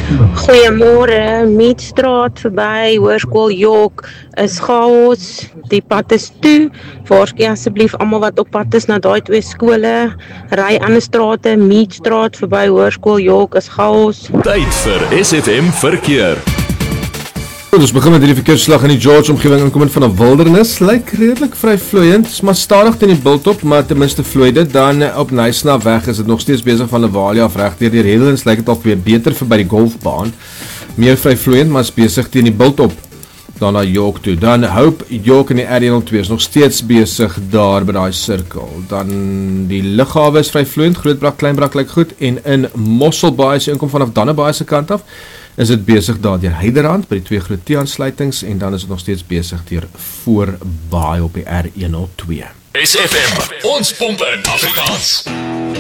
Goeiemôre, Meadstraat verby, Hoërskool York is chaos, die pad is toe, waarskie asseblief almal wat op pad is na daai twee skole, ry ander strate, Meadstraat verby, Hoërskool York is chaos. Tyd vir SFM verkeer. Ons begin met die verkeersslag in die George omgewing inkomend van 'n wildernis. Lyk redelik vry vloeiend, is maar stadig teen die Bultop, maar ten minste vloei dit. Dan op Nysna weg is dit nog steeds besig van Levalia af reg deur die Redlands, lyk dit al weer beter vir by die golfbaan. Meer vry vloeiend, maar is besig teen die Bultop. Dan na York toe. Dan Hope York in die R102 is nog steeds besig daar by daai sirkel. Dan die lughawe is vry vloeiend, Grootbrak, Kleinbrak lyk goed en in Mosselbaai se inkom vanaf Dannebaai se kant af is dit besig daar deur Heiderrand by die twee groot T-aansluitings en dan is dit nog steeds besig deur Voorbaai op die R102. SFM, ons pomp in Afrikaans.